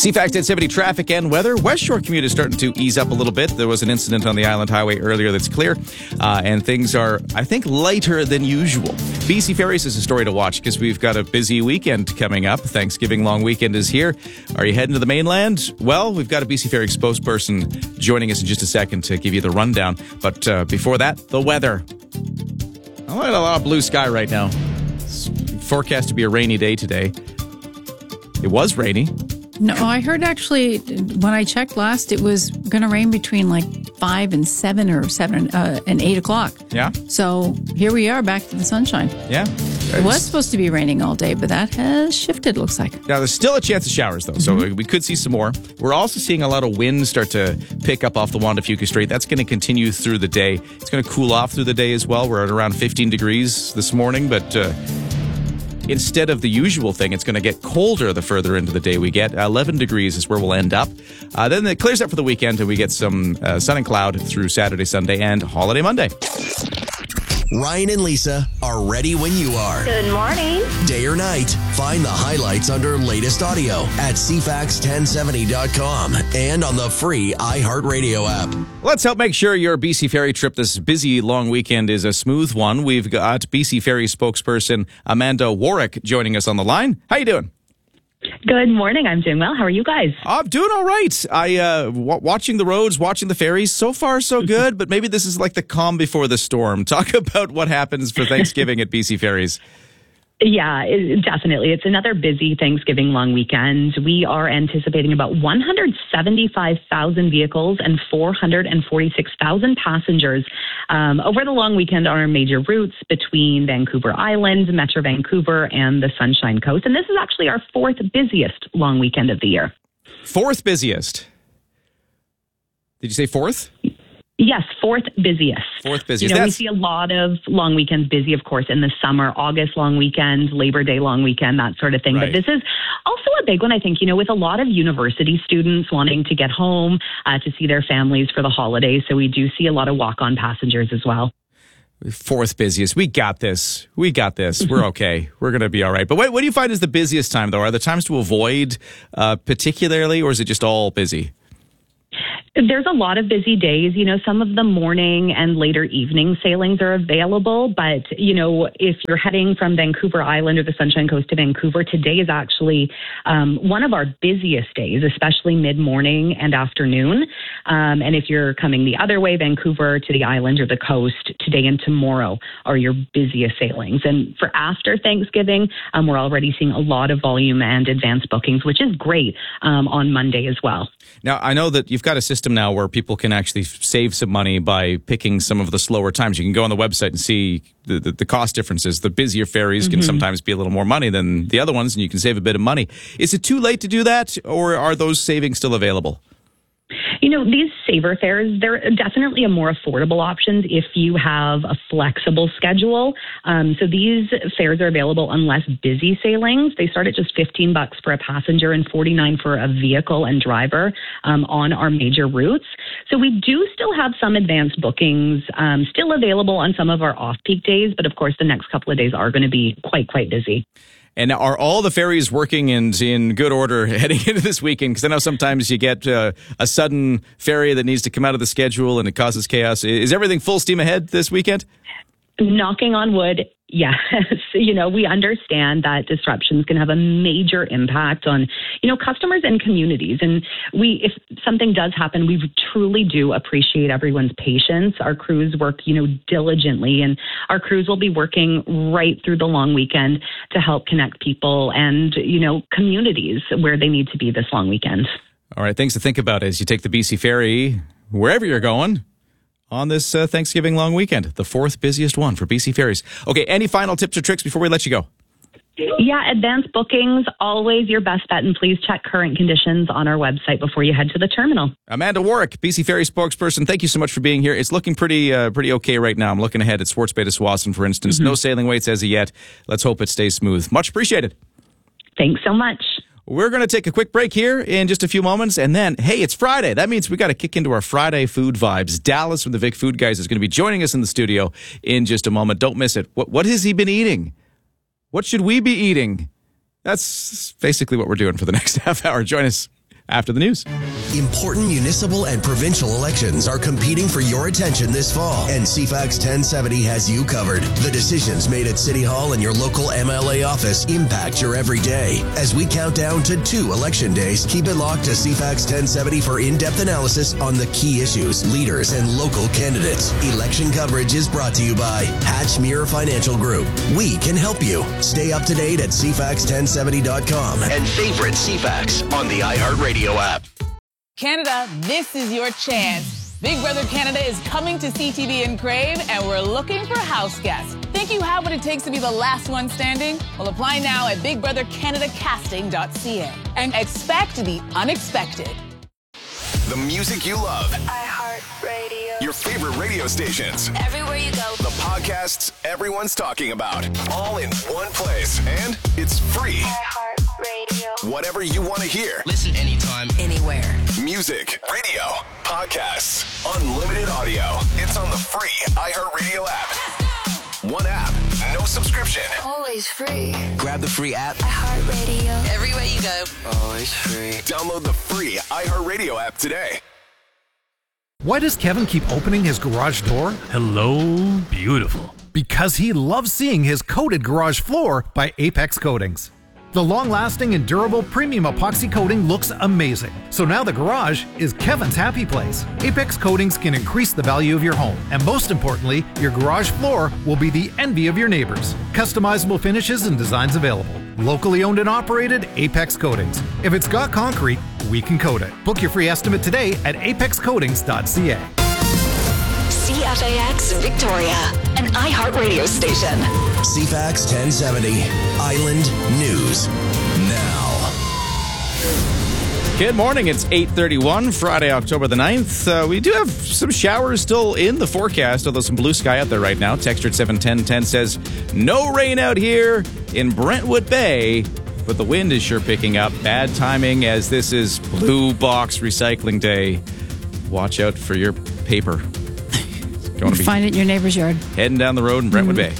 CFAX 1070 traffic and weather. West Shore commute is starting to ease up a little bit. There was an incident on the Island Highway earlier that's clear, and things are, I think, lighter than usual. BC Ferries is a story to watch because we've got a busy weekend coming up. Thanksgiving long weekend is here. Are you heading to the mainland? Well, we've got a BC Ferry spokesperson joining us in just a second to give you the rundown. But before that, the weather. I'm at a lot of blue sky right now. It's forecast to be a rainy day today. It was rainy. No, I heard actually when I checked last, it was going to rain between like 5 and 7 or 7 and 8 o'clock. Yeah. So here we are back to the sunshine. Yeah. It was supposed to be raining all day, but that has shifted, looks like. Now, there's still a chance of showers, though, so we could see some more. We're also seeing a lot of wind start to pick up off the Juan de Fuca Strait. That's going to continue through the day. It's going to cool off through the day as well. We're at around 15 degrees this morning, but instead of the usual thing, it's going to get colder the further into the day we get. 11 degrees is where we'll end up. Then it clears up for the weekend, and we get some sun and cloud through Saturday, Sunday, and holiday Monday. Ryan and Lisa are ready when you are. Good morning. Day or night, find the highlights under latest audio at cfax1070.com and on the free iHeartRadio app. Let's help make sure your BC Ferry trip this busy long weekend is a smooth one. We've got BC Ferry spokesperson Amanda Warwick joining us on the line. How you doing? Good morning. I'm doing well. How are you guys? I'm doing all right. Watching the roads, watching the ferries. So far, so good. But maybe this is like the calm before the storm. Talk about what happens for Thanksgiving at BC Ferries. Yeah, definitely. It's another busy Thanksgiving long weekend. We are anticipating about 175,000 vehicles and 446,000 passengers over the long weekend on our major routes between Vancouver Island, Metro Vancouver, and the Sunshine Coast. And this is actually our fourth busiest long weekend of the year. Fourth busiest? Did you say fourth? Yes, fourth busiest. Fourth busiest. We see a lot of long weekends busy, of course, in the summer, August long weekend, Labor Day long weekend, that sort of thing. Right. But this is also a big one, I think, with a lot of university students wanting to get home to see their families for the holidays. So we do see a lot of walk-on passengers as well. Fourth busiest. We got this. We're okay. We're going to be all right. But what do you find is the busiest time, though? Are there times to avoid particularly, or is it just all busy? There's a lot of busy days. Some of the morning and later evening sailings are available. But, if you're heading from Vancouver Island or the Sunshine Coast to Vancouver, today is actually one of our busiest days, especially mid-morning and afternoon. And if you're coming the other way, Vancouver to the island or the coast, today and tomorrow are your busiest sailings. And for after Thanksgiving, we're already seeing a lot of volume and advanced bookings, which is great on Monday as well. Now, I know that you've got a system now where people can actually save some money by picking some of the slower times. You can go on the website and see the cost differences. The busier ferries can sometimes be a little more money than the other ones, and you can save a bit of money. Is it too late to do that, or are those savings still available? These saver fares, they're definitely a more affordable option if you have a flexible schedule. So these fares are available on less busy sailings. They start at just $15 for a passenger and $49 for a vehicle and driver on our major routes. So we do still have some advanced bookings still available on some of our off-peak days, but of course the next couple of days are going to be quite busy. And are all the ferries working and in good order heading into this weekend? Because I know sometimes you get a sudden ferry that needs to come out of the schedule and it causes chaos. Is everything full steam ahead this weekend? Knocking on wood, yes. We understand that disruptions can have a major impact on, customers and communities. And if something does happen, we truly do appreciate everyone's patience. Our crews work, diligently, and our crews will be working right through the long weekend to help connect people and, communities where they need to be this long weekend. All right. Things to think about as you take the BC Ferry, wherever you're going, on this Thanksgiving long weekend, the fourth busiest one for BC Ferries. Okay, any final tips or tricks before we let you go? Yeah, advanced bookings, always your best bet, and please check current conditions on our website before you head to the terminal. Amanda Warwick, BC Ferry spokesperson, thank you so much for being here. It's looking pretty okay right now. I'm looking ahead at Swartz Bay to Tsawwassen, for instance. No sailing waits as of yet. Let's hope it stays smooth. Much appreciated. Thanks so much. We're going to take a quick break here in just a few moments, and then, hey, it's Friday. That means we got to kick into our Friday food vibes. Dallas from the Vic Food Guys is going to be joining us in the studio in just a moment. Don't miss it. What has he been eating? What should we be eating? That's basically what we're doing for the next half hour. Join us after the news. Important municipal and provincial elections are competing for your attention this fall, and CFAX 1070 has you covered. The decisions made at City Hall and your local MLA office impact your everyday. As we count down to 2 election days, keep it locked to CFAX 1070 for in-depth analysis on the key issues, leaders, and local candidates. Election coverage is brought to you by Hatchmere Financial Group. We can help you. Stay up to date at CFAX1070.com and favorite CFAX on the iHeartRadio app. Canada, this is your chance. Big Brother Canada is coming to CTV and Crave, and we're looking for house guests. Think you have what it takes to be the last one standing? Well, apply now at bigbrothercanadacasting.ca and expect the unexpected. The music you love. iHeartRadio. Your favorite radio stations. Everywhere you go. The podcasts everyone's talking about. All in one place. And it's free. iHeartRadio. Whatever you want to hear. Listen anytime, Anywhere. Music, radio, podcasts, unlimited audio. It's on the free iHeartRadio app. One app, no subscription. Always free. grab the free app. iHeartRadio. Everywhere you go. Always free. Download the free iHeartRadio app today. Why does Kevin keep opening his garage door? Hello, beautiful. Because he loves seeing his coated garage floor by Apex Coatings. The long-lasting and durable premium epoxy coating looks amazing. So now the garage is Kevin's happy place. Apex Coatings can increase the value of your home. And most importantly, your garage floor will be the envy of your neighbors. Customizable finishes and designs available. Locally owned and operated, Apex Coatings. If it's got concrete, we can coat it. Book your free estimate today at apexcoatings.ca. CFAX Victoria, an iHeartRadio station. CFAX 1070, Island News Now. Good morning. It's 8:31, Friday, October the 9th. We do have some showers still in the forecast, although some blue sky out there right now. Texture at 71010 says, no rain out here in Brentwood Bay, but the wind is sure picking up. Bad timing as this is Blue Box Recycling Day. Watch out for your paper. Going to be Find it in your neighbor's yard. heading down the road in Brentwood Bay.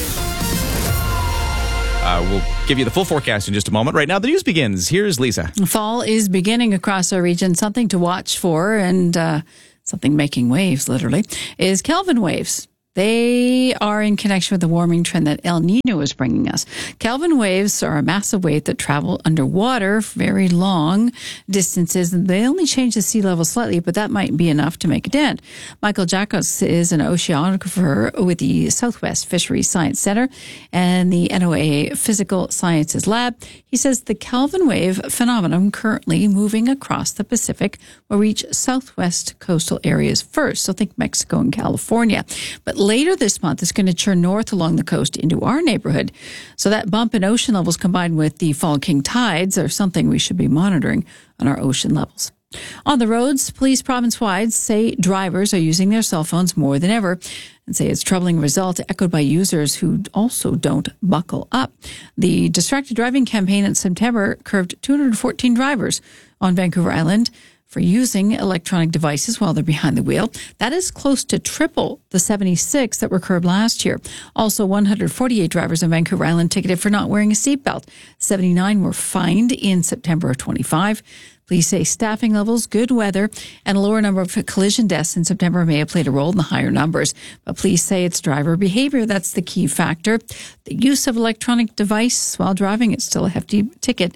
We'll give you the full forecast in just a moment. Right now, the news begins. Here's Lisa. Fall is beginning across our region. Something to watch for, and something making waves, literally, is Kelvin waves. They are in connection with the warming trend that El Nino is bringing us. Kelvin waves are a massive wave that travel underwater very long distances. They only change the sea level slightly, but that might be enough to make a dent. Michael Jacos is an oceanographer with the Southwest Fisheries Science Center and the NOAA Physical Sciences Lab. He says the Kelvin wave phenomenon currently moving across the Pacific will reach southwest coastal areas first. So think Mexico and California. But later this month, it's going to churn north along the coast into our neighborhood. So that bump in ocean levels combined with the fall king tides are something we should be monitoring on our ocean levels. On the roads, police province-wide say drivers are using their cell phones more than ever and say it's a troubling result echoed by users who also don't buckle up. The Distracted Driving campaign in September curbed 214 drivers on Vancouver Island for using electronic devices while they're behind the wheel. That is close to triple the 76 that were curbed last year. Also, 148 drivers on Vancouver Island ticketed for not wearing a seatbelt. 79 were fined in September of 25. Police say staffing levels, good weather, and a lower number of collision deaths in September may have played a role in the higher numbers. But police say it's driver behavior that's the key factor. The use of electronic device while driving, it's still a hefty ticket,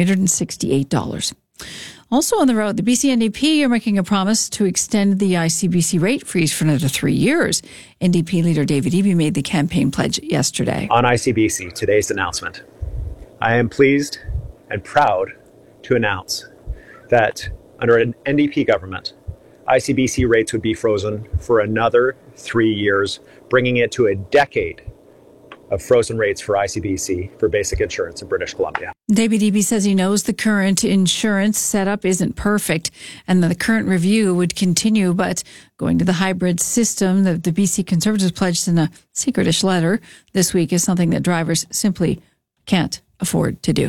$368. Also on the road, the BC NDP are making a promise to extend the ICBC rate freeze for another 3 years. NDP leader David Eby made the campaign pledge yesterday. On ICBC, today's announcement, I am pleased and proud to announce that under an NDP government, ICBC rates would be frozen for another 3 years, bringing it to a decade of frozen rates for ICBC for basic insurance in British Columbia. David Eby says he knows the current insurance setup isn't perfect and that the current review would continue, but going to the hybrid system that the BC Conservatives pledged in a secretish letter this week is something that drivers simply can't afford to do.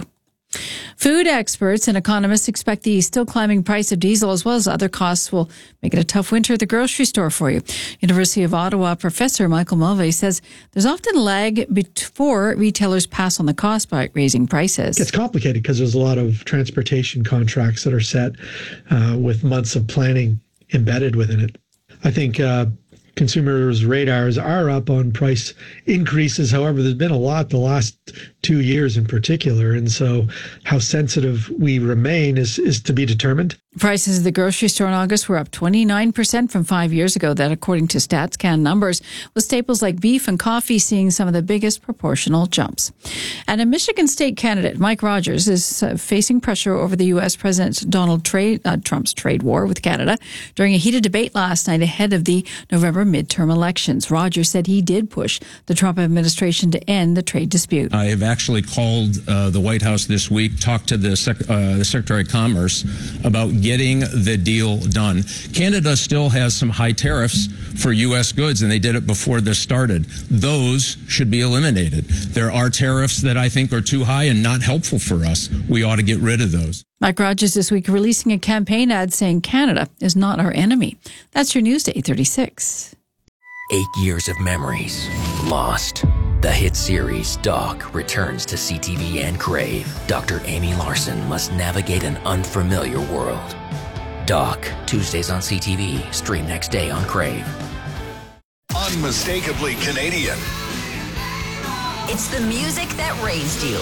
Food experts and economists expect the still climbing price of diesel as well as other costs will make it a tough winter at the grocery store for you. University of Ottawa professor Michael Mulvey says there's often a lag before retailers pass on the cost by raising prices. It's complicated because there's a lot of transportation contracts that are set with months of planning embedded within it. I think consumers' radars are up on price increases. However, there's been a lot the last 2 years in particular. And so how sensitive we remain is to be determined. Prices at the grocery store in August were up 29% from 5 years ago. That, according to StatsCan numbers, with staples like beef and coffee seeing some of the biggest proportional jumps. And a Michigan state candidate, Mike Rogers, is facing pressure over the U.S. President Donald Trump's trade war with Canada during a heated debate last night ahead of the November midterm elections. Rogers said he did push the Trump administration to end the trade dispute. I have actually called the White House this week, talked to the Secretary of Commerce about getting the deal done. Canada still has some high tariffs for U.S. goods, and they did it before this started. Those should be eliminated. There are tariffs that I think are too high and not helpful for us. We ought to get rid of those. Mike Rogers this week releasing a campaign ad saying Canada is not our enemy. That's your news to 8:36. 8 years of memories lost. The hit series Doc returns to CTV and Crave. Dr. Amy Larson must navigate an unfamiliar world. Doc, Tuesdays on CTV, stream next day on Crave. Unmistakably Canadian. It's the music that raised you.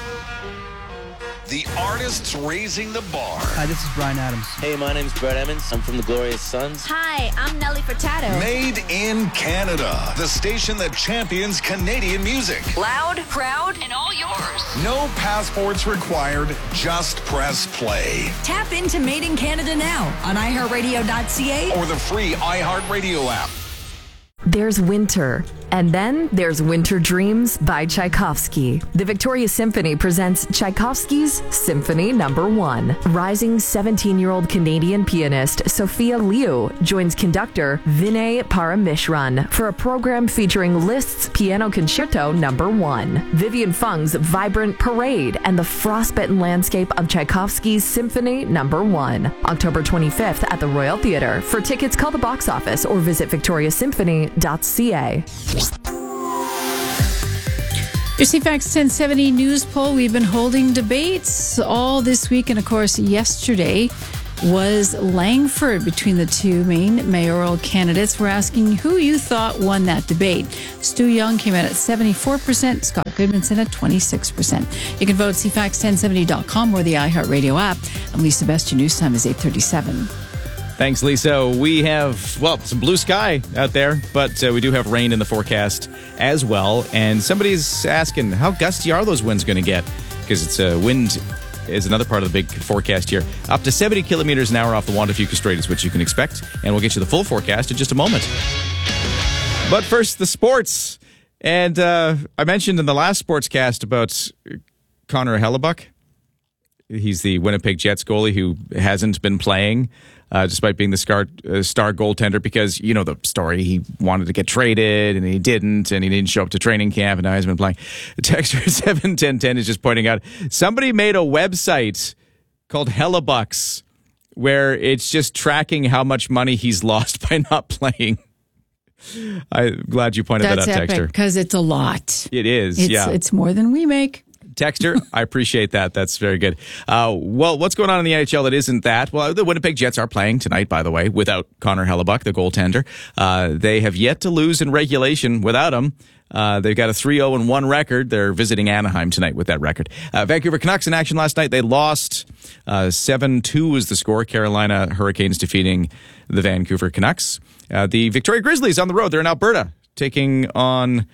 The artists raising the bar. Hi, this is Bryan Adams. Hey, my name's Brett Emmons. I'm from the Glorious Sons. Hi, I'm Nelly Furtado. Made in Canada. The station that champions Canadian music. Loud, proud, and all yours. No passports required. Just press play. Tap into Made in Canada now on iHeartRadio.ca or the free iHeartRadio app. There's winter, and then there's Winter Dreams by Tchaikovsky. The Victoria Symphony presents Tchaikovsky's Symphony No. 1. Rising 17-year-old Canadian pianist Sophia Liu joins conductor Vinay Paramishran for a program featuring Liszt's Piano Concerto No. 1. Vivian Fung's vibrant parade and the frostbitten landscape of Tchaikovsky's Symphony No. 1. October 25th at the Royal Theatre. For tickets, call the box office or visit victoriasymphony.ca. Your CFAX 1070 news poll. We've been holding debates all this week, and of course yesterday was Langford between the two main mayoral candidates. We're asking who you thought won that debate. Stu Young came out at 74%, Scott Goodmanson at 26%. You can vote at CFAX1070.com or the iHeartRadio app. I'm Lisa Best. Your news time is 8:37. Thanks, Lisa. We have, well, some blue sky out there, but we do have rain in the forecast as well. And somebody's asking, how gusty are those winds going to get? Because it's wind is another part of the big forecast here. Up to 70 kilometers an hour off the Juan de Fuca Strait is what you can expect. And we'll get you the full forecast in just a moment. But first, the sports. And I mentioned in the last sportscast about Connor Hellebuyck. He's the Winnipeg Jets goalie who hasn't been playing despite being the star goaltender because, you know, the story, he wanted to get traded and he didn't show up to training camp and now he's been playing. Texter 71010 is just pointing out somebody made a website called Hellebucks where it's just tracking how much money he's lost by not playing. I'm glad you pointed that out, Texter. Because it's a lot. It is, It's more than we make. Texter, I appreciate that. That's very good. Well, what's going on in the NHL that isn't that? Well, the Winnipeg Jets are playing tonight, by the way, without Connor Hellebuyck, the goaltender. They have yet to lose in regulation without him. They've got a 3-0-1 record. They're visiting Anaheim tonight with that record. Vancouver Canucks in action last night. They lost 7-2 is the score. Carolina Hurricanes defeating the Vancouver Canucks. The Victoria Grizzlies on the road. They're in Alberta taking on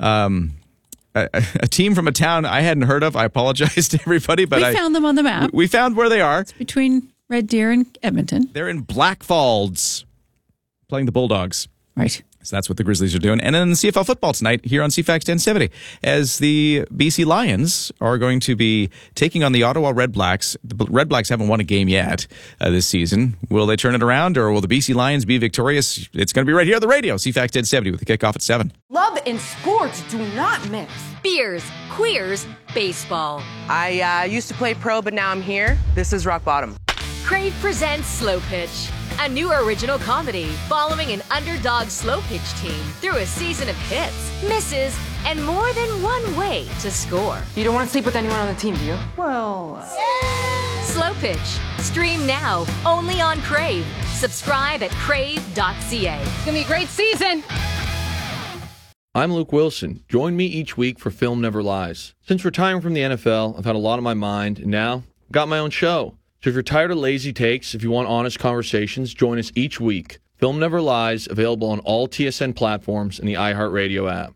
a team from a town I hadn't heard of. I apologize to everybody, but we found them on the map. We found where they are. It's between Red Deer and Edmonton. They're in Blackfalds, playing the Bulldogs. Right. So that's what the Grizzlies are doing. And then CFL football tonight here on CFAX 1070 as the BC Lions are going to be taking on the Ottawa Red Blacks. The Red Blacks haven't won a game yet this season. Will they turn it around or will the BC Lions be victorious? It's going to be right here on the radio, CFAX 1070 with the kickoff at 7. Love and sports do not mix. Beers, queers, baseball. I used to play pro, but now I'm here. This is rock bottom. Crave presents Slow Pitch, a new original comedy following an underdog slow pitch team through a season of hits, misses, and more than one way to score. You don't want to sleep with anyone on the team, do you? Well... Slow Pitch. Stream now, only on Crave. Subscribe at crave.ca. It's gonna be a great season. I'm Luke Wilson. Join me each week for Film Never Lies. Since retiring from the NFL, I've had a lot on my mind, and now I've got my own show. So if you're tired of lazy takes, if you want honest conversations, join us each week. Film Never Lies, available on all TSN platforms and the iHeartRadio app.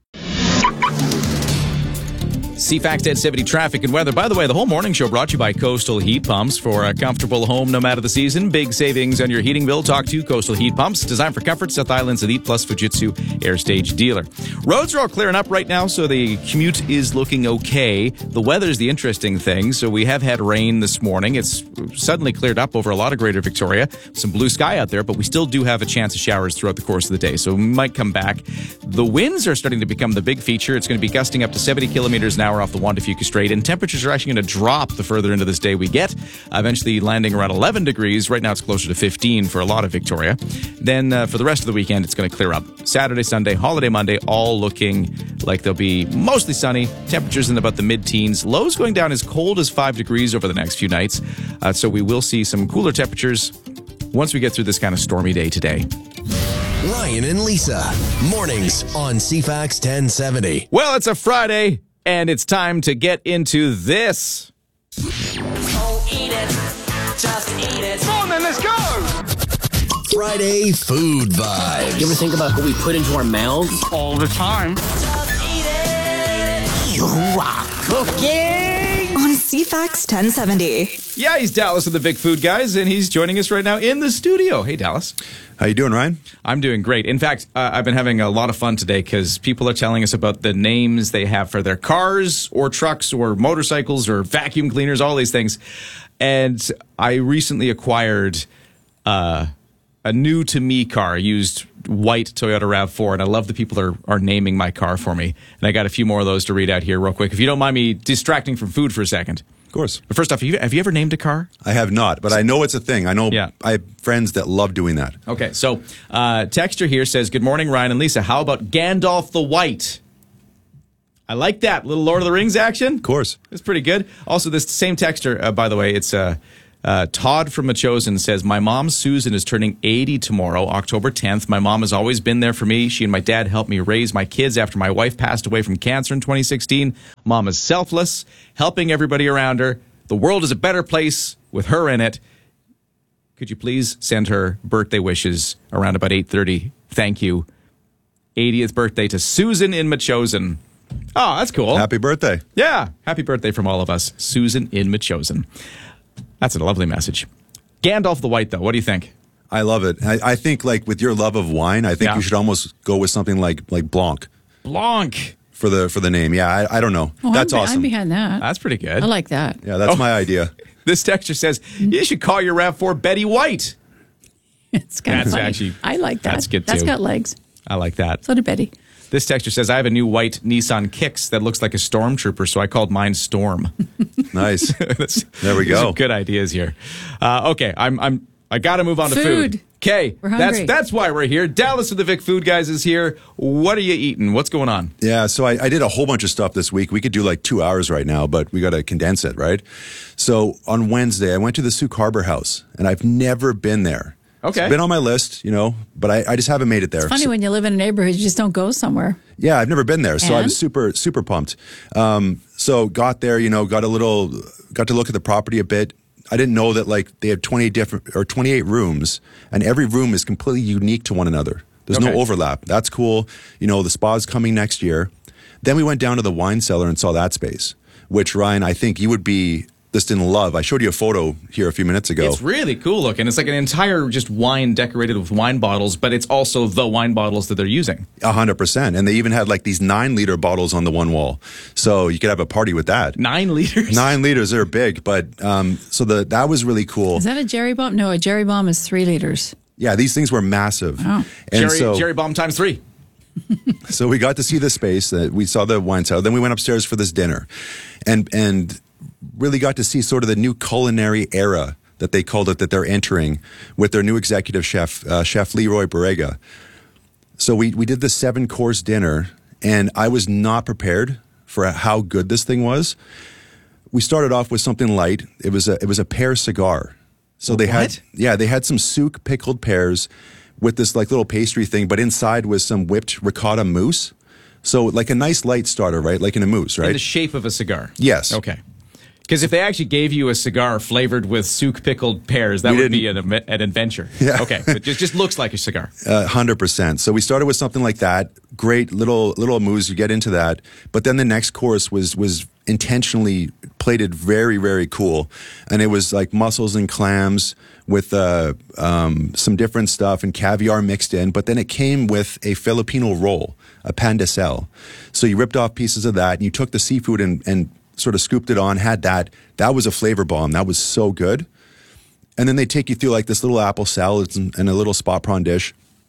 CFAX 1070 traffic and weather. By the way, the whole morning show brought to you by Coastal Heat Pumps. For a comfortable home no matter the season, big savings on your heating bill. Talk to Coastal Heat Pumps. Designed for comfort, South Island's Elite Plus Fujitsu Air Stage dealer. Roads are all clearing up right now, so the commute is looking okay. The weather's the interesting thing. So we have had rain this morning. It's suddenly cleared up over a lot of Greater Victoria. Some blue sky out there, but we still do have a chance of showers throughout the course of the day. So we might come back. The winds are starting to become the big feature. It's going to be gusting up to 70 kilometers an hour off the Juan de Fuca Strait, and temperatures are actually going to drop the further into this day we get, eventually landing around 11 degrees. Right now it's closer to 15 for a lot of Victoria. Then for the rest of the weekend, it's going to clear up. Saturday, Sunday, holiday Monday, all looking like they'll be mostly sunny. Temperatures in about the mid-teens. Lows going down as cold as 5 degrees over the next few nights. So we will see some cooler temperatures once we get through this kind of stormy day today. Ryan and Lisa, mornings on CFAX 1070. Well, it's a Friday, and it's time to get into this. Oh, eat it. Just eat it. Come on, then, let's go. Friday food vibes. You ever think about what we put into our mouths? All the time. Just eat it. You are cooking. On CFAX 1070. Yeah, he's Dallas of the Big Food Guys, and he's joining us right now in the studio. Hey, Dallas. How you doing, Ryan? I'm doing great. In fact, I've been having a lot of fun today because people are telling us about the names they have for their cars or trucks or motorcycles or vacuum cleaners, all these things. And I recently acquired a new-to-me car, used white Toyota RAV4, and I love that people are naming my car for me. And I got a few more of those to read out here real quick. If you don't mind me distracting from food for a second. Of course. But first off, have you ever named a car? I have not, but I know it's a thing. I know I have friends that love doing that. Okay, so texter here says, good morning, Ryan and Lisa. How about Gandalf the White? I like that. Little Lord of the Rings action. Of course. It's pretty good. Also, this same texter, by the way, it's Todd from Machosen says, my mom, Susan, is turning 80 tomorrow, October 10th. My mom has always been there for me. She and my dad helped me raise my kids after my wife passed away from cancer in 2016. Mom is selfless, helping everybody around her. The world is a better place with her in it. Could you please send her birthday wishes around about 8:30? Thank you. 80th birthday to Susan in Machosen. Oh, that's cool. Happy birthday. Yeah, happy birthday from all of us. Susan in Machosen. That's a lovely message. Gandalf the White, though, what do you think? I love it. I think, like, with your love of wine, I think you should almost go with something like Blanc. Blanc. For the name. Yeah, I don't know. Oh, that's awesome. I'm behind that. That's pretty good. I like that. Yeah, that's my idea. This texture says, you should call your RAV4 Betty White. It's kind of funny. Actually, I like that. That's good, too. That's got legs. I like that. So did Betty. This texture says, I have a new white Nissan Kicks that looks like a stormtrooper, so I called mine Storm. Nice. There we go. Good ideas here. Okay, I got to move on to food. Okay, that's why we're here. Dallas of the Vic Food Guys is here. What are you eating? What's going on? Yeah, so I did a whole bunch of stuff this week. We could do like 2 hours right now, but we got to condense it, right? So on Wednesday, I went to the Sauk Harbor House, and I've never been there. Okay. It's been on my list, but I just haven't made it there. It's funny when you live in a neighborhood, you just don't go somewhere. Yeah, I've never been there, so I was super, super pumped. So got there, got to look at the property a bit. I didn't know that they have 28 rooms, and every room is completely unique to one another. There's no overlap. That's cool. The spa's coming next year. Then we went down to the wine cellar and saw that space, which, Ryan, I think you would be just in love. I showed you a photo here a few minutes ago. It's really cool looking. It's like an entire just wine decorated with wine bottles, but it's also the wine bottles that they're using. 100%. And they even had like these 9-liter bottles on the one wall. So you could have a party with that. 9 liters? 9 liters, they're big. But so that was really cool. Is that a Jerry Bomb? No, a Jerry Bomb is 3 liters. Yeah, these things were massive. Oh. And Jerry Bomb times 3. So we got to see the space. We saw the wine cellar. Then we went upstairs for this dinner. And really got to see sort of the new culinary era that they called it, that they're entering with their new executive chef, Chef Leroy Barrega. So we did the 7-course dinner, and I was not prepared for how good this thing was. We started off with something light. It was a pear cigar. So they had some souk pickled pears with this like little pastry thing, but inside was some whipped ricotta mousse. So like a nice light starter, right? Like in a mousse, right? In the shape of a cigar. Yes. Okay. Because if they actually gave you a cigar flavored with souk pickled pears, that would be an adventure. Yeah. Okay, but it just looks like a cigar. 100%. So we started with something like that. Great little mousse. You get into that, but then the next course was intentionally plated very, very cool, and it was like mussels and clams with some different stuff and caviar mixed in. But then it came with a Filipino roll, a pan de sal. So you ripped off pieces of that, and you took the seafood and sort of scooped it on, had that. That was a flavor bomb. That was so good. And then they take you through like this little apple salad and a little spot prawn dish.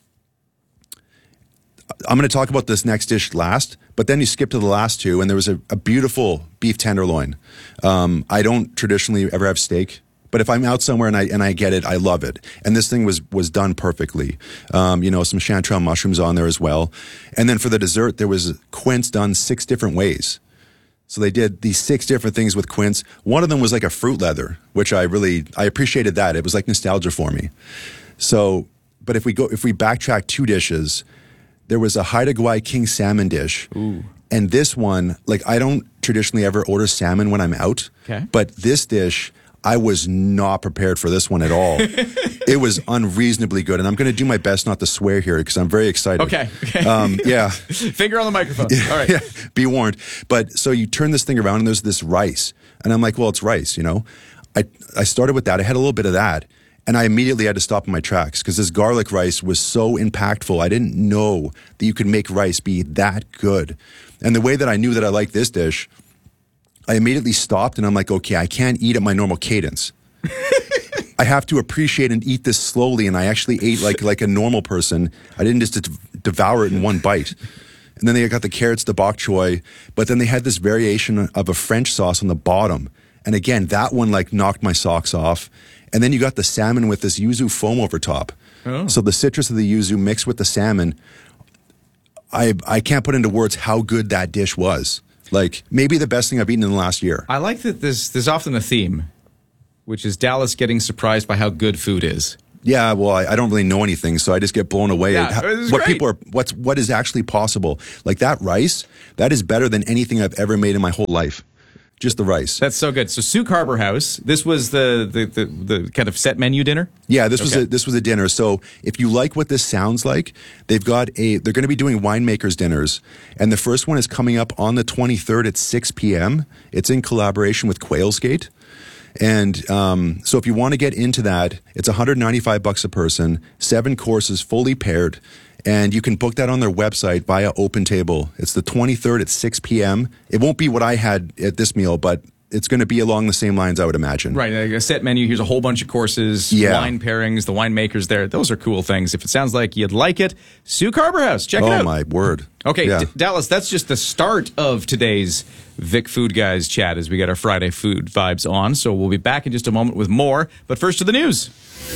I'm going to talk about this next dish last, but then you skip to the last two, and there was a beautiful beef tenderloin. I don't traditionally ever have steak, but if I'm out somewhere and I get it, I love it. And this thing was done perfectly. Some chanterelle mushrooms on there as well. And then for the dessert, there was quince done 6 different ways. So they did these 6 different things with quince. One of them was like a fruit leather, which I appreciated that. It was like nostalgia for me. So, but if we backtrack 2 dishes, there was a Haida Gwaii king salmon dish. Ooh. And this one, like I don't traditionally ever order salmon when I'm out. Okay. But this dish, I was not prepared for this one at all. It was unreasonably good. And I'm going to do my best not to swear here because I'm very excited. Okay. Yeah. Finger on the microphone. All right. Yeah, be warned. But so you turn this thing around and there's this rice. And I'm like, well, it's rice, I started with that. I had a little bit of that. And I immediately had to stop in my tracks because this garlic rice was so impactful. I didn't know that you could make rice be that good. And the way that I knew that I liked this dish, I immediately stopped and I'm like, okay, I can't eat at my normal cadence. I have to appreciate and eat this slowly. And I actually ate like a normal person. I didn't just devour it in one bite. And then they got the carrots, the bok choy, but then they had this variation of a French sauce on the bottom. And again, that one like knocked my socks off. And then you got the salmon with this yuzu foam over top. Oh. So the citrus of the yuzu mixed with the salmon. I can't put into words how good that dish was. Like maybe the best thing I've eaten in the last year. I like that there's often a theme, which is Dallas getting surprised by how good food is. Yeah, well, I don't really know anything, so I just get blown away at what is actually possible. Like that rice, that is better than anything I've ever made in my whole life. Just the rice. That's so good. So Souk Harbor House. This was the kind of set menu dinner. Yeah, this was a dinner. So if you like what this sounds like, they're going to be doing winemakers dinners, and the first one is coming up on the 23rd at 6 p.m. It's in collaboration with Quailsgate. And so if you want to get into that, it's $195 a person, 7 courses, fully paired. And you can book that on their website via OpenTable. It's the 23rd at 6 p.m. It won't be what I had at this meal, but it's going to be along the same lines, I would imagine. Right, a set menu. Here's a whole bunch of courses, wine pairings, the winemakers there. Those are cool things. If it sounds like you'd like it, Souk Harbor House. Check it out. Oh, my word. Okay, Yeah. Dallas, that's just the start of today's Vic Food Guys chat as we get our Friday food vibes on. So we'll be back in just a moment with more. But first to the news.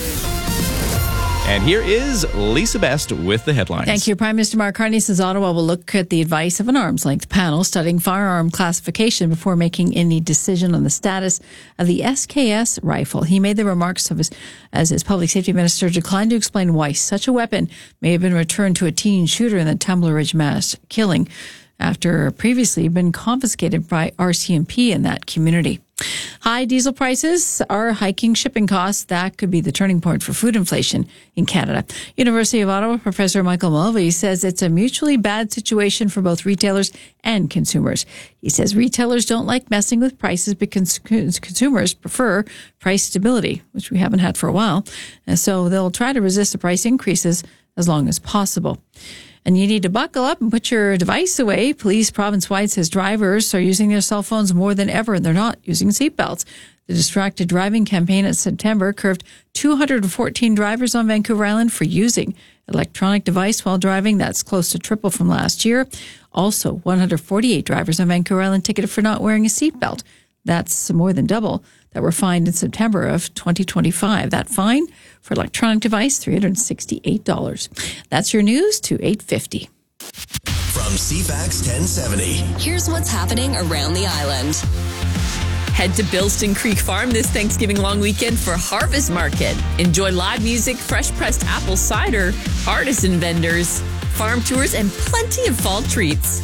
And here is Lisa Best with the headlines. Thank you. Prime Minister Mark Carney says Ottawa will look at the advice of an arms-length panel studying firearm classification before making any decision on the status of the SKS rifle. He made the remarks as his public safety minister declined to explain why such a weapon may have been returned to a teen shooter in the Tumbler Ridge mass killing after previously been confiscated by RCMP in that community. High diesel prices are hiking shipping costs. That could be the turning point for food inflation in Canada. University of Ottawa Professor Michael Mulvey says it's a mutually bad situation for both retailers and consumers. He says retailers don't like messing with prices because consumers prefer price stability, which we haven't had for a while. And so they'll try to resist the price increases as long as possible. And you need to buckle up and put your device away. Police province-wide says drivers are using their cell phones more than ever, and they're not using seatbelts. The distracted driving campaign in September curved 214 drivers on Vancouver Island for using electronic device while driving. That's close to triple from last year. Also, 148 drivers on Vancouver Island ticketed for not wearing a seatbelt. That's more than double that were fined in September of 2025. That fine for electronic device, $368. That's your news to 8:50. From CFAX 1070. Here's what's happening around the island. Head to Bilston Creek Farm this Thanksgiving long weekend for Harvest Market. Enjoy live music, fresh pressed apple cider, artisan vendors, farm tours, and plenty of fall treats.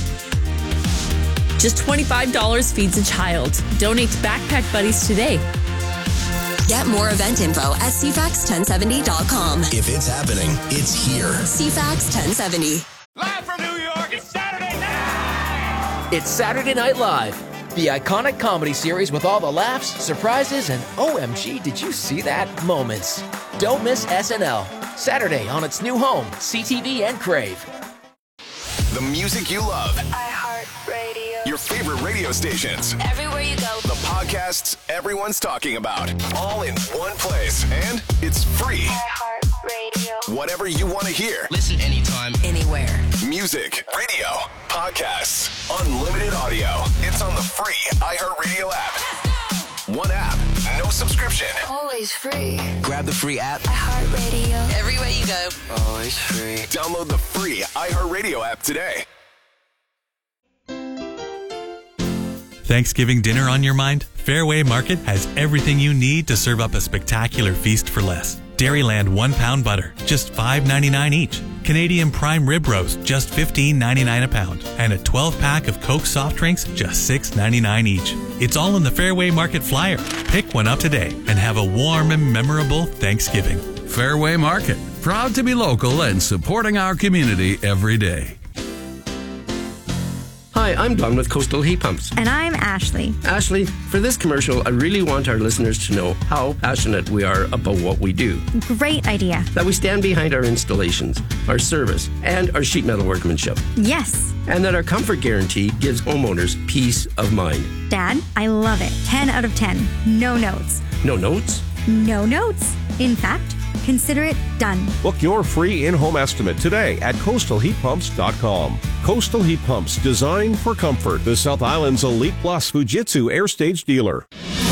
Just $25 feeds a child. Donate to Backpack Buddies today. Get more event info at CFAX1070.com. If it's happening, it's here. CFAX 1070. Live from New York, it's Saturday night! It's Saturday Night Live, the iconic comedy series with all the laughs, surprises, and OMG, did you see that moments. Don't miss SNL. Saturday on its new home, CTV and Crave. The music you love. iHeartRadio. Your favorite radio stations. Everywhere you go. The podcasts everyone's talking about. All in one place. And it's free. iHeartRadio. Whatever you want to hear. Listen anytime, anywhere. Music, radio, podcasts, unlimited audio. It's on the free iHeartRadio app. One app, no subscription. Always free. grab the free app. iHeartRadio. Everywhere you go. Always free. Download the free iHeartRadio app today. Thanksgiving dinner on your mind? Fairway Market has everything you need to serve up a spectacular feast for less. Dairyland 1 pound butter, just $5.99 each. Canadian prime rib roast, just $15.99 a pound. And a 12-pack of Coke soft drinks, just $6.99 each. It's all in the Fairway Market flyer. Pick one up today and have a warm and memorable Thanksgiving. Fairway Market, proud to be local and supporting our community every day. Hi, I'm Don with Coastal Heat Pumps. And I'm Ashley. Ashley, for this commercial, I really want our listeners to know how passionate we are about what we do. Great idea. That we stand behind our installations, our service, and our sheet metal workmanship. Yes. And that our comfort guarantee gives homeowners peace of mind. Dad, I love it. 10 out of 10. No notes. No notes? No notes. In fact, consider it done. Book your free in-home estimate today at coastalheatpumps.com. Coastal Heat Pumps, designed for comfort. The South Island's Elite Plus Fujitsu Air Stage dealer.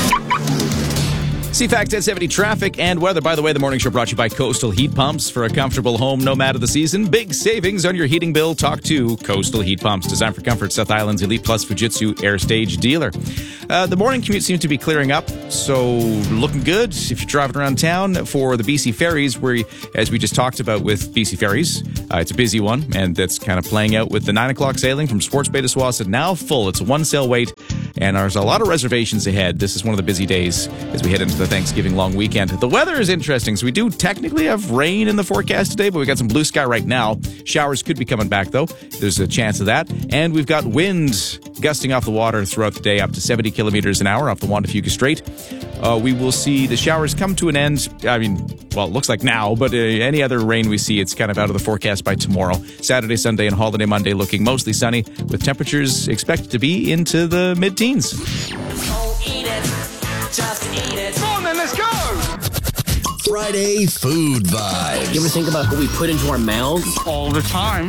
CFAX 1070 traffic and weather. By the way, the morning show brought to you by Coastal Heat Pumps. For a comfortable home no matter the season, big savings on your heating bill. Talk to Coastal Heat Pumps, designed for comfort. South Island's Elite Plus Fujitsu Air Stage dealer. The morning commute seems to be clearing up, so looking good if you're driving around town. For the BC Ferries, where, as we just talked about with BC Ferries, it's a busy one, and that's kind of playing out with the 9 o'clock sailing from Sports Bay to Swastika, now full. It's a one sail wait, and there's a lot of reservations ahead. This is one of the busy days as we head into the Thanksgiving long weekend. The weather is interesting, so we do technically have rain in the forecast today, but we got some blue sky right now. Showers could be coming back, though. There's a chance of that. And we've got wind gusting off the water throughout the day up to 70 kilometers an hour off the Juan de Fuca Strait. We will see the showers come to an end. I mean, well, it looks like now, but any other rain we see, it's kind of out of the forecast by tomorrow. Saturday, Sunday, and holiday Monday looking mostly sunny, with temperatures expected to be into the mid-teens. Don't eat it, just eat it. Come on then, let's go! Friday Food Vibes. You ever think about what we put into our mouths? All the time.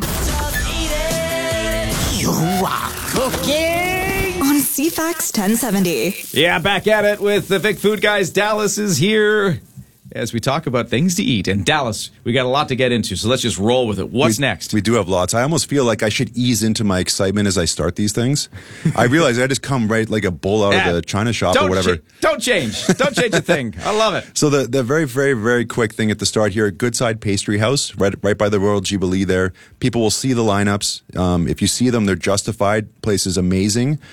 You are cooking! On CFAX 1070. Yeah, back at it with the Vic Food Guys. Dallas is here as we talk about things to eat. And Dallas, we got a lot to get into, so let's just roll with it. What's next? We do have lots. I almost feel like I should ease into my excitement as I start these things. I realize I just come right like a bull out of the China shop or whatever. Don't change. Don't change a thing. I love it. So the very, very, very quick thing at the start here, Goodside Pastry House, right by the Royal Jubilee there. People will see the lineups. If you see them, they're justified. Place is amazing.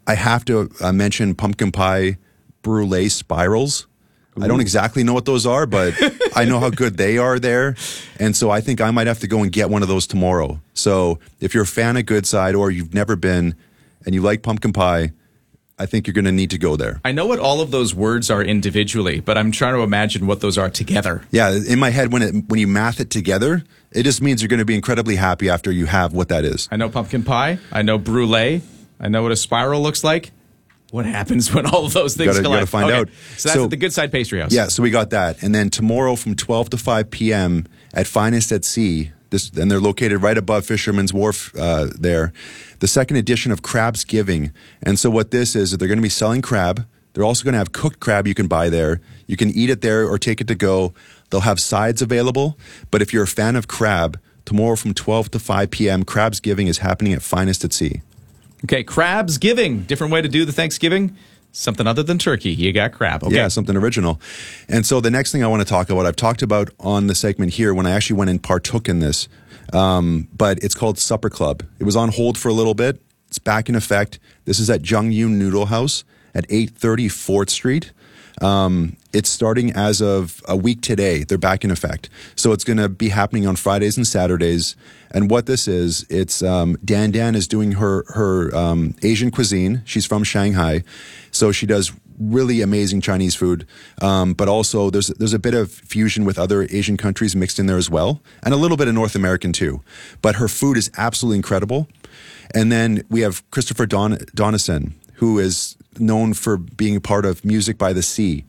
I have to mention pumpkin pie brulee spirals. I don't exactly know what those are, but I know how good they are there. And so I think I might have to go and get one of those tomorrow. So if you're a fan of Goodside or you've never been and you like pumpkin pie, I think you're going to need to go there. I know what all of those words are individually, but I'm trying to imagine what those are together. Yeah, in my head, when you math it together, it just means you're going to be incredibly happy after you have what that is. I know pumpkin pie. I know brulee. I know what a spiral looks like. What happens when all of those things collide? You got to find out. So that's at the Goodside Pastry House. Yeah, so we got that. And then tomorrow from 12 to 5 p.m. at Finest at Sea, and they're located right above Fisherman's Wharf there, the second edition of Crab's Giving. And so what this is they're going to be selling crab. They're also going to have cooked crab you can buy there. You can eat it there or take it to go. They'll have sides available. But if you're a fan of crab, tomorrow from 12 to 5 p.m., Crab's Giving is happening at Finest at Sea. Okay, Crab's Giving. Different way to do the Thanksgiving. Something other than turkey. You got crab. Okay. Yeah, something original. And so the next thing I want to talk about, I've talked about on the segment here when I actually went and partook in this, but it's called Supper Club. It was on hold for a little bit. It's back in effect. This is at Jung Yoon Noodle House at 830 4th Street. It's starting as of a week today. They're back in effect. So it's going to be happening on Fridays and Saturdays. And what this is, it's Dan is doing her Asian cuisine. She's from Shanghai. So she does really amazing Chinese food. But also there's a bit of fusion with other Asian countries mixed in there as well. And a little bit of North American too. But her food is absolutely incredible. And then we have Christopher Donison, who is known for being a part of Music by the Sea.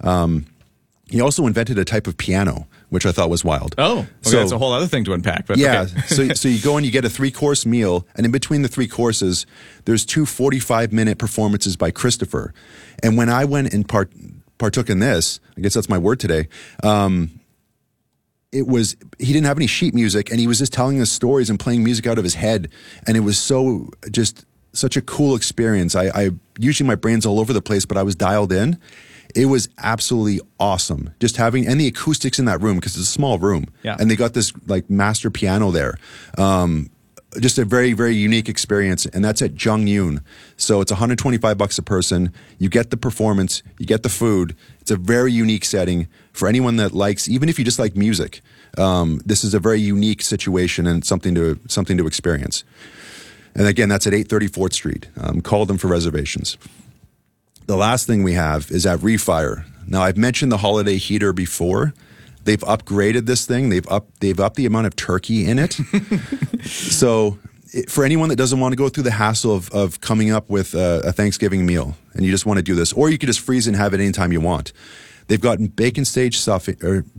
He also invented a type of piano, which I thought was wild. Oh, okay, so that's a whole other thing to unpack. But yeah, okay. so you go and you get a 3-course meal, and in between the 3 courses, there's 2 45-minute performances by Christopher. And when I went and partook in this, I guess that's my word today, he didn't have any sheet music, and he was just telling us stories and playing music out of his head, and it was such a cool experience. I usually my brain's all over the place, but I was dialed in. It was absolutely awesome. Just having, and the acoustics in that room, because it's a small room. Yeah. And they got this like master piano there. Just a very, very unique experience. And that's at Jung Yoon. So it's $125 a person. You get the performance, you get the food. It's a very unique setting for anyone that likes, even if you just like music. This is a very unique situation and something to experience. And again, that's at 830 4th Street. Call them for reservations. The last thing we have is at Refire. Now, I've mentioned the holiday heater before. They've upgraded this thing. They've upped the amount of turkey in it. So for anyone that doesn't want to go through the hassle of coming up with a Thanksgiving meal and you just want to do this, or you could just freeze and have it anytime you want. They've got bacon sage stuffing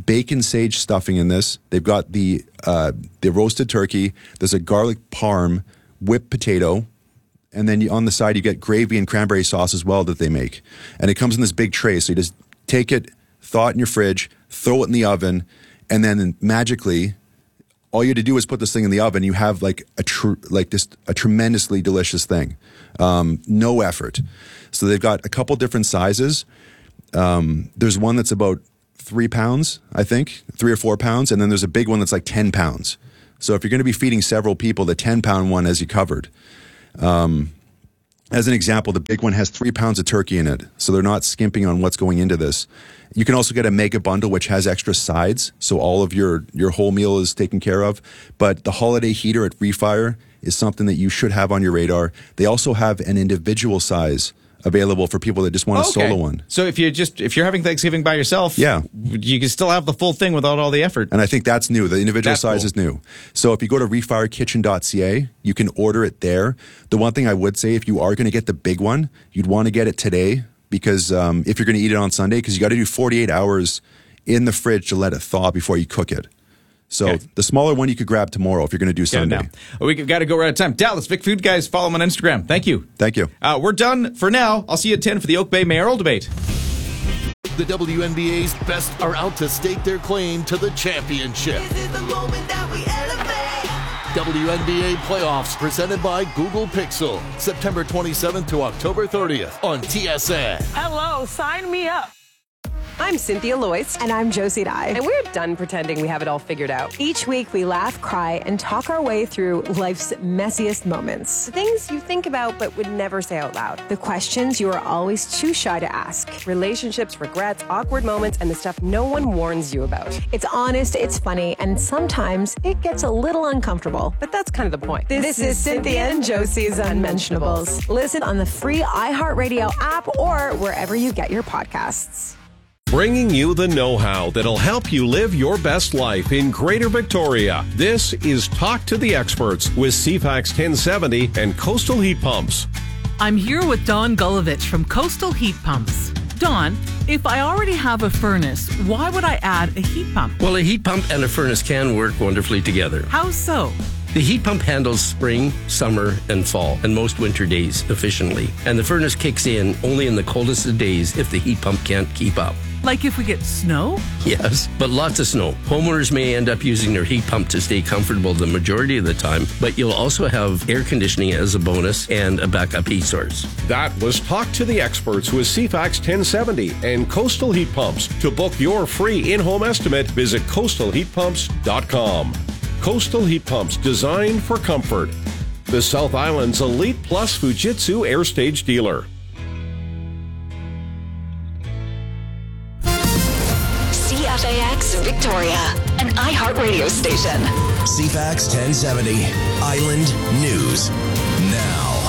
in this. They've got the roasted turkey. There's a garlic parm, whipped potato, and then on the side you get gravy and cranberry sauce as well that they make. And it comes in this big tray, so you just take it, thaw it in your fridge, throw it in the oven, and then magically, all you have to do is put this thing in the oven. You have like a tremendously delicious thing. No effort. So they've got a couple different sizes. There's one that's about 3 pounds, I think, 3 or 4 pounds, and then there's a big one that's like 10 pounds. So if you're going to be feeding several people, the 10-pound one has you covered. As an example, the big one has 3 pounds of turkey in it, so they're not skimping on what's going into this. You can also get a mega bundle, which has extra sides, so all of your whole meal is taken care of. But the holiday heater at Refire is something that you should have on your radar. They also have an individual size available for people that just want a solo one. So if you're having Thanksgiving by yourself, yeah, you can still have the full thing without all the effort. And I think that's new. The individual size is new. So if you go to refirekitchen.ca, you can order it there. The one thing I would say, if you are going to get the big one, you'd want to get it today, because if you're going to eat it on Sunday, because you got to do 48 hours in the fridge to let it thaw before you cook it. So the smaller one you could grab tomorrow if you're going to do Sunday. We've got to go right out of time. Dallas, Vic Food Guys, follow them on Instagram. Thank you. Thank you. We're done for now. I'll see you at 10 for the Oak Bay mayoral debate. The WNBA's best are out to stake their claim to the championship. This is the moment that we elevate. WNBA playoffs presented by Google Pixel. September 27th to October 30th on TSN. Hello, sign me up. I'm Cynthia Loyce. And I'm Josie Dye. And we're done pretending we have it all figured out. Each week we laugh, cry, and talk our way through life's messiest moments. The things you think about but would never say out loud. The questions you are always too shy to ask. Relationships, regrets, awkward moments, and the stuff no one warns you about. It's honest, it's funny, and sometimes it gets a little uncomfortable. But that's kind of the point. This is Cynthia and Josie's Unmentionables. Listen on the free iHeartRadio app or wherever you get your podcasts. Bringing you the know-how that'll help you live your best life in Greater Victoria. This is Talk to the Experts with CFAX 1070 and Coastal Heat Pumps. I'm here with Dawn Gulovich from Coastal Heat Pumps. Dawn, if I already have a furnace, why would I add a heat pump? Well, a heat pump and a furnace can work wonderfully together. How so? The heat pump handles spring, summer, and fall, and most winter days efficiently. And the furnace kicks in only in the coldest of days if the heat pump can't keep up. Like if we get snow? Yes, but lots of snow. Homeowners may end up using their heat pump to stay comfortable the majority of the time, but you'll also have air conditioning as a bonus and a backup heat source. That was Talk to the Experts with CFAX 1070 and Coastal Heat Pumps. To book your free in-home estimate, visit coastalheatpumps.com. Coastal Heat Pumps, designed for comfort. The South Island's Elite Plus Fujitsu Air Stage dealer. CFAX Victoria, an iHeartRadio station. CFAX 1070, Island News Now.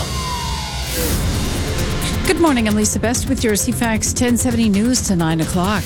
Good morning, I'm Lisa Best with your CFAX 1070 news to 9 o'clock.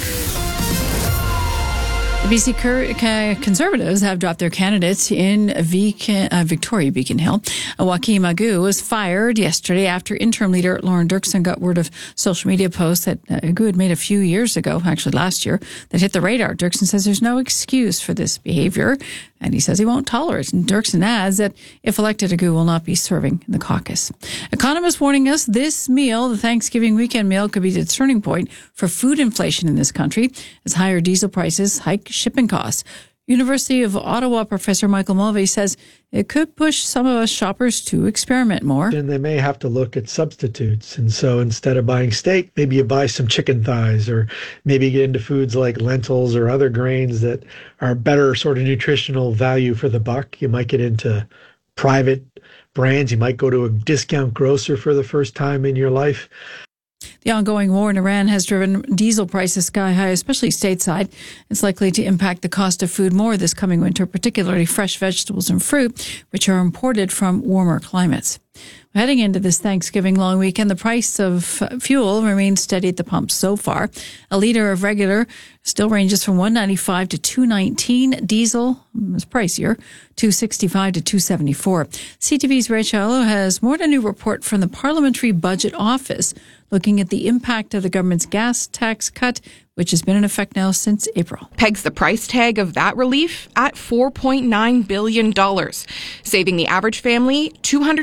The BC Conservatives have dropped their candidate in Victoria, Beacon Hill. Joaquim Agu was fired yesterday after interim leader Lauren Dirksen got word of social media posts that Agu had made a few years ago, actually last year, that hit the radar. Dirksen says there's no excuse for this behavior, and he says he won't tolerate it. And Dirksen adds that if elected, Agu will not be serving in the caucus. Economists warning us this meal, the Thanksgiving weekend meal, could be the turning point for food inflation in this country as higher diesel prices hike shipping costs. University of Ottawa professor Michael Mulvey says it could push some of us shoppers to experiment more. And they may have to look at substitutes. And so instead of buying steak, maybe you buy some chicken thighs, or maybe get into foods like lentils or other grains that are better sort of nutritional value for the buck. You might get into private brands. You might go to a discount grocer for the first time in your life. The ongoing war in Iran has driven diesel prices sky high, especially stateside. It's likely to impact the cost of food more this coming winter, particularly fresh vegetables and fruit, which are imported from warmer climates. Heading into this Thanksgiving long weekend, the price of fuel remains steady at the pump so far. A liter of regular still ranges from $1.95 to $2.19. Diesel is pricier, $2.65 to $2.74. CTV's Rachel has more on a new report from the Parliamentary Budget Office looking at the impact of the government's gas tax cut, which has been in effect now since April. Pegs the price tag of that relief at $4.9 billion, saving the average family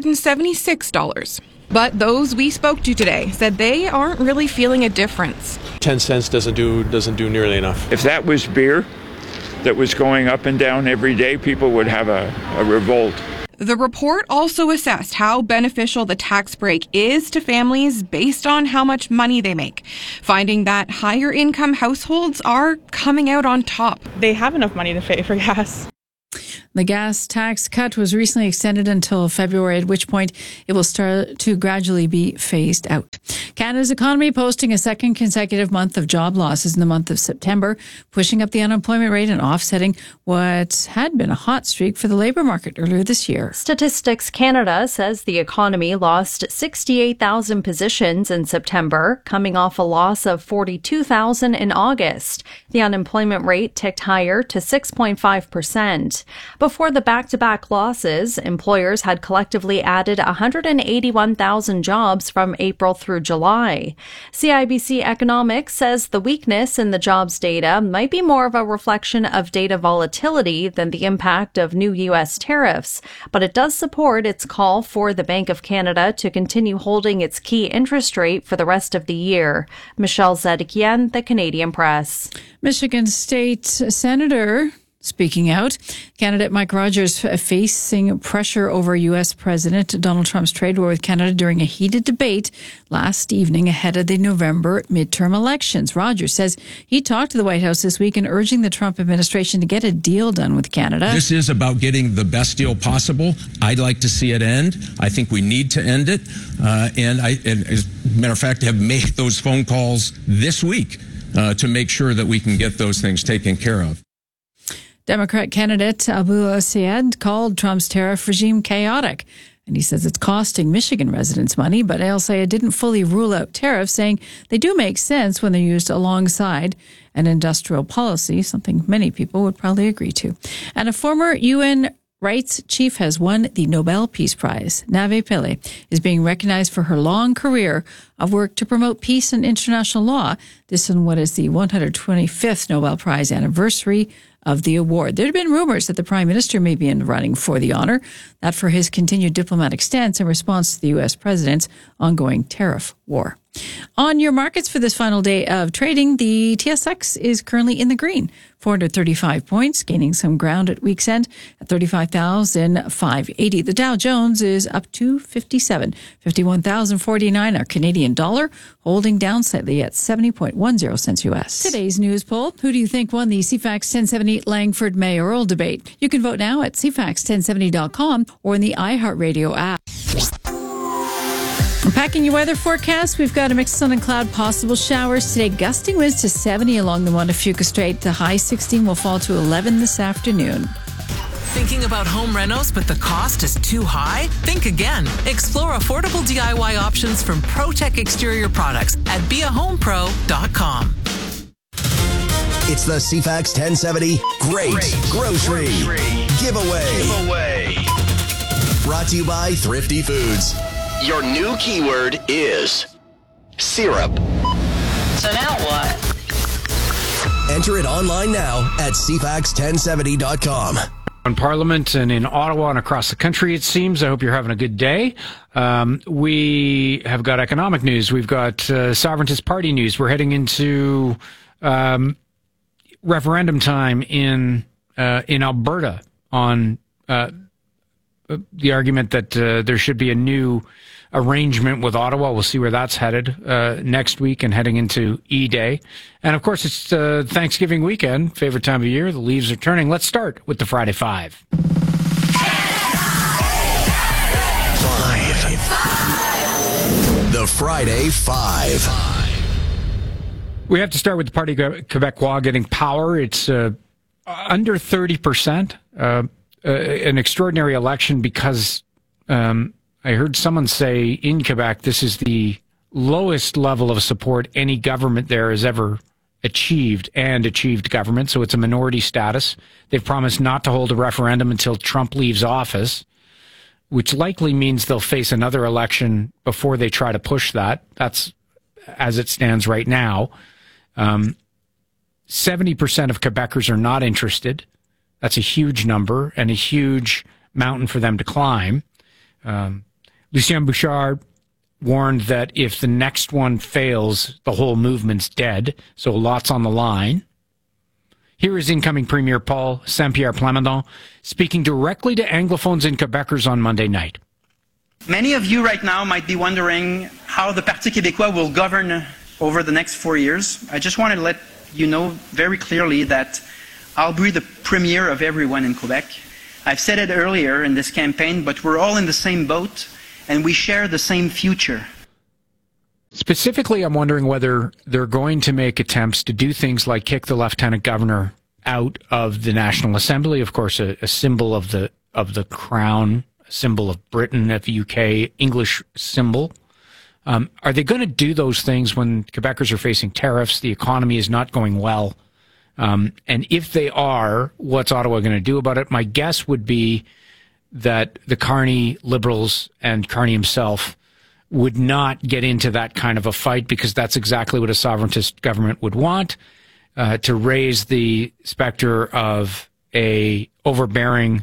$276. But those we spoke to today said they aren't really feeling a difference. 10 cents doesn't do nearly enough. If that was beer that was going up and down every day, people would have a revolt. The report also assessed how beneficial the tax break is to families based on how much money they make, finding that higher income households are coming out on top. They have enough money to pay for gas. The gas tax cut was recently extended until February, at which point it will start to gradually be phased out. Canada's economy posting a second consecutive month of job losses in the month of September, pushing up the unemployment rate and offsetting what had been a hot streak for the labour market earlier this year. Statistics Canada says the economy lost 68,000 positions in September, coming off a loss of 42,000 in August. The unemployment rate ticked higher to 6.5%. Before the back-to-back losses, employers had collectively added 181,000 jobs from April through July. CIBC Economics says the weakness in the jobs data might be more of a reflection of data volatility than the impact of new U.S. tariffs, but it does support its call for the Bank of Canada to continue holding its key interest rate for the rest of the year. Michelle Zedekian, The Canadian Press. Michigan State Senator speaking out. Candidate Mike Rogers facing pressure over U.S. President Donald Trump's trade war with Canada during a heated debate last evening ahead of the November midterm elections. Rogers says he talked to the White House this week and urging the Trump administration to get a deal done with Canada. This is about getting the best deal possible. I'd like to see it end. I think we need to end it. And as a matter of fact, have made those phone calls this week to make sure that we can get those things taken care of. Democrat candidate Abu Sayed called Trump's tariff regime chaotic. And he says it's costing Michigan residents money, but El Sayed didn't fully rule out tariffs, saying they do make sense when they're used alongside an industrial policy, something many people would probably agree to. And a former UN rights chief has won the Nobel Peace Prize. Nave Pillay is being recognized for her long career of work to promote peace and international law. This on what is the 125th Nobel Prize anniversary of the award. There had been rumors that the Prime Minister may be in the running for the honor, that for his continued diplomatic stance in response to the U.S. President's ongoing tariff war. On your markets for this final day of trading, the TSX is currently in the green, 435 points, gaining some ground at week's end at 35,580. The Dow Jones is up 257, 51,049. Our Canadian dollar holding down slightly at 70.10 cents U.S. Today's news poll: who do you think won the CFAX 1070 Langford mayoral debate? You can vote now at cfax1070.com or in the iHeartRadio app. Unpacking your weather forecast, we've got a mix of sun and cloud, possible showers today. Gusting winds to 70 along the Montefiore Strait. The high 16 will fall to 11 this afternoon. Thinking about home renos, but the cost is too high? Think again. Explore affordable DIY options from ProTech Exterior Products at beahomepro.com. It's the CFAX 1070 Great Grocery Giveaway. Brought to you by Thrifty Foods. Your new keyword is syrup. So now what? Enter it online now at cfax1070.com. In Parliament and in Ottawa and across the country, it seems. I hope you're having a good day. We have got economic news. We've got Sovereigntist Party news. We're heading into referendum time in Alberta on the argument that there should be a new arrangement with Ottawa. We'll see where that's headed next week and heading into E-Day. And, of course, it's Thanksgiving weekend, favorite time of year. The leaves are turning. Let's start with the Friday Five. The Friday Five. We have to start with the Parti Québécois getting power. It's under 30%. An extraordinary election because I heard someone say in Quebec this is the lowest level of support any government there has ever achieved government, so it's a minority status. They've promised not to hold a referendum until Trump leaves office, which likely means they'll face another election before they try to push that. That's as it stands right now. 70% of Quebecers are not interested. That's a huge number and a huge mountain for them to climb. Lucien Bouchard warned that if the next one fails, the whole movement's dead. So lots on the line. Here is incoming Premier Paul Saint-Pierre Plamondon speaking directly to Anglophones and Quebecers on Monday night. Many of you right now might be wondering how the Parti Québécois will govern over the next 4 years. I just want to let you know very clearly that I'll be the premier of everyone in Quebec. I've said it earlier in this campaign, but we're all in the same boat and we share the same future. Specifically, I'm wondering whether they're going to make attempts to do things like kick the lieutenant governor out of the National Assembly, of course, a symbol of the crown, a symbol of Britain, of the UK, English symbol. Are they going to do those things when Quebecers are facing tariffs, the economy is not going well? And if they are, what's Ottawa going to do about it? My guess would be that the Carney Liberals and Carney himself would not get into that kind of a fight because that's exactly what a sovereigntist government would want, to raise the specter of a overbearing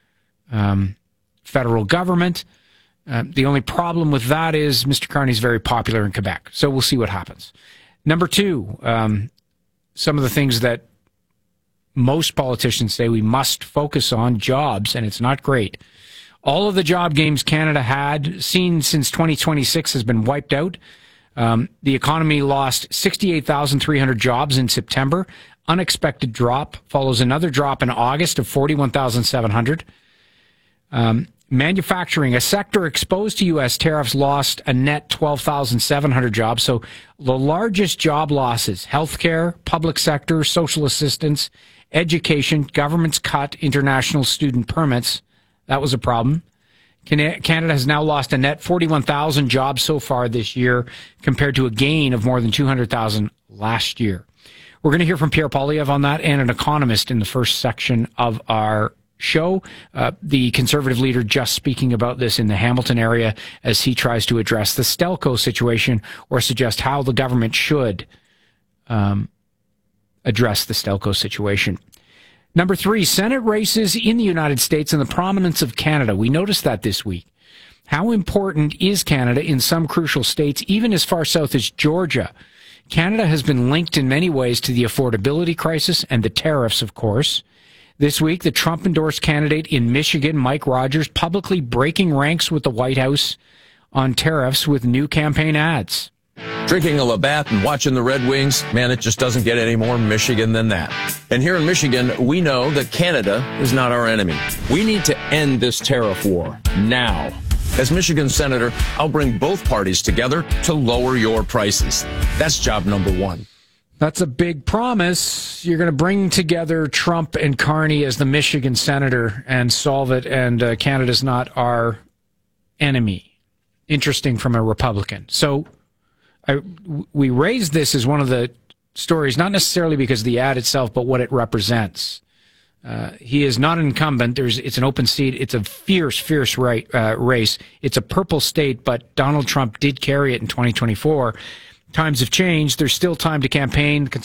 federal government. The only problem with that is Mr. Carney's very popular in Quebec. So we'll see what happens. Number two, some of the things that most politicians say we must focus on jobs, and it's not great. All of the job gains Canada had seen since 2026 has been wiped out. The economy lost 68,300 jobs in September. Unexpected drop follows another drop in August of 41,700. Manufacturing, a sector exposed to U.S. tariffs, lost a net 12,700 jobs. So the largest job losses, healthcare, public sector, social assistance, education, governments cut international student permits. That was a problem. Canada has now lost a net 41,000 jobs so far this year compared to a gain of more than 200,000 last year. We're going to hear from Pierre Poilievre on that and an economist in the first section of our show. The Conservative leader just speaking about this in the Hamilton area as he tries to address the Stelco situation or suggest how the government should address the Stelco situation. Number 3, Senate races in the United States and the prominence of Canada. We noticed that this week. How important is Canada in some crucial states, even as far south as Georgia? Canada has been linked in many ways to the affordability crisis and the tariffs, of course. This week, the Trump-endorsed candidate in Michigan, Mike Rogers, publicly breaking ranks with the White House on tariffs with new campaign ads. Drinking a Labatt and watching the Red Wings, man, it just doesn't get any more Michigan than that. And here in Michigan, we know that Canada is not our enemy. We need to end this tariff war now. As Michigan Senator, I'll bring both parties together to lower your prices. That's job number 1. That's a big promise. You're going to bring together Trump and Carney as the Michigan senator and solve it, and Canada's not our enemy. Interesting from a Republican. So we raised this as one of the stories, not necessarily because of the ad itself, but what it represents. He is not an incumbent. It's an open seat. It's a fierce race. It's a purple state, but Donald Trump did carry it in 2024. Times have changed. There's still time to campaign. The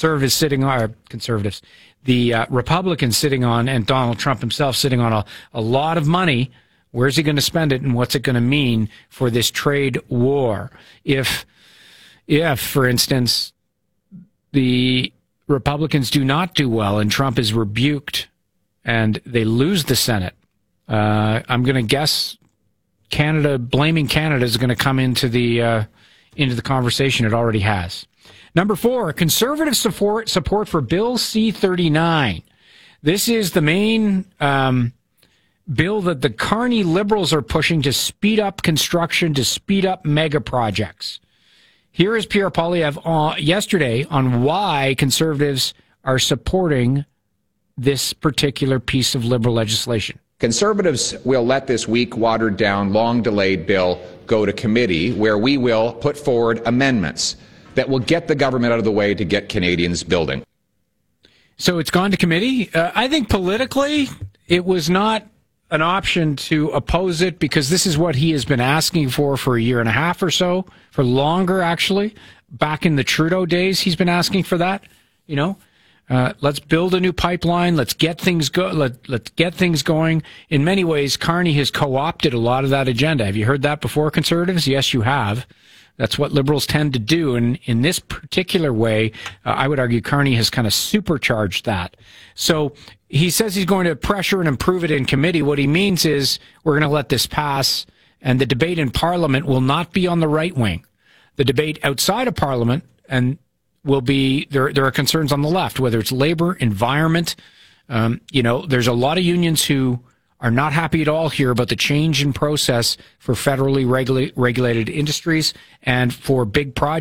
Republicans sitting on, and Donald Trump himself sitting on a lot of money. Where's he going to spend it, and what's it going to mean for this trade war? If, for instance, the Republicans do not do well and Trump is rebuked and they lose the Senate, I'm going to guess blaming Canada is going to come into the conversation. It already has. Number 4, conservative support for Bill C-39. This is the main bill that the Carney Liberals are pushing to speed up construction, to speed up mega projects. Here is Pierre Poilievre yesterday on why conservatives are supporting this particular piece of Liberal legislation. Conservatives will let this weak, watered-down, long-delayed bill go to committee, where we will put forward amendments that will get the government out of the way to get Canadians building. So it's gone to committee. I think politically it was not an option to oppose it, because this is what he has been asking for a year and a half or so, for longer actually. Back in the Trudeau days, he's been asking for that. Let's build a new pipeline. Let's get things let's get things going. In many ways, Carney has co-opted a lot of that agenda. Have you heard that before, conservatives? Yes, you have. That's what Liberals tend to do. And in this particular way, I would argue Carney has kind of supercharged that. So he says he's going to pressure and improve it in committee. What he means is we're going to let this pass, and the debate in Parliament will not be on the right wing. The debate outside of Parliament and will be, there are concerns on the left, whether it's labor, environment. There's a lot of unions who are not happy at all here about the change in process for federally regulated industries and for big projects.